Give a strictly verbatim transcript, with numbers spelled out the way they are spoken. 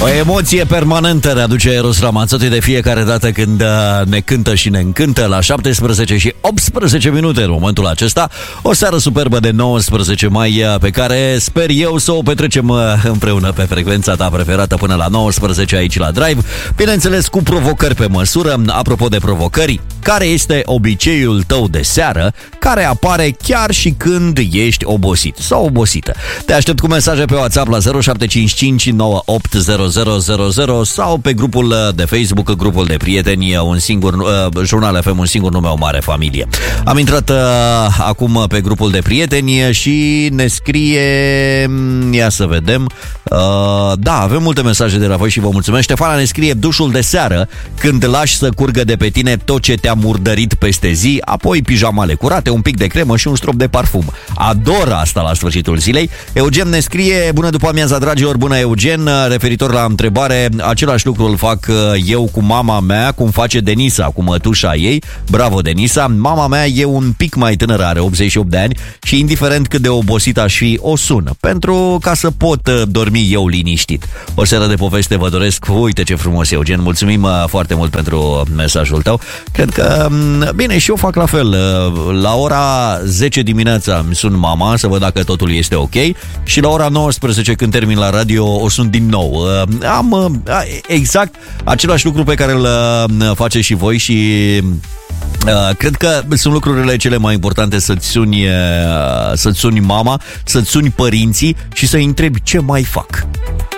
O emoție permanentă ne aduce Eros Ramazzotti de fiecare dată când ne cântă și ne încântă la șaptesprezece și optsprezece minute în momentul acesta. O seară superbă de nouăsprezece mai pe care sper eu să o petrecem împreună pe frecvența ta preferată până la nouăsprezece aici la Drive. Bineînțeles cu provocări pe măsură. Apropo de provocări, care este obiceiul tău de seară care apare chiar și când ești obosit sau obosită? Te aștept cu mesaje pe WhatsApp la zero șapte cinci cinci nouă opt zero zero zero zero sau pe grupul de Facebook, grupul de prieteni, un singur uh, Jurnal F M, un singur nume, o mare familie. Am intrat uh, acum pe grupul de prieteni și ne scrie, ia să vedem, uh, da, avem multe mesaje de la voi și vă mulțumesc. Ștefana ne scrie: dușul de seară, când lași să curgă de pe tine tot ce te-a murdărit peste zi, apoi pijamale curate, un pic de cremă și un strop de parfum. Ador asta la sfârșitul zilei. Eugen ne scrie: bună după amiaza, dragilor. Bună, Eugen. Referitor la întrebare, același lucru îl fac eu cu mama mea, cum face Denisa cu mătușa ei. Bravo, Denisa. Mama mea e un pic mai tânără, are optzeci și opt de ani și indiferent cât de obosit aș fi, o sun pentru ca să pot dormi eu liniștit. O seară de poveste vă doresc. Uite ce frumos, Eugen. Mulțumim foarte mult pentru mesajul tău. Cred că, bine, și eu fac la fel. La ora zece dimineața îmi sun mama să văd dacă totul este ok și la ora nouăsprezece, când termin la radio, o sun din nou. Am exact același lucru pe care îl faceți și voi și Uh, cred că sunt lucrurile cele mai importante, să-ți suni, uh, să-ți suni mama, să-ți suni părinții și să-i întrebi ce mai fac.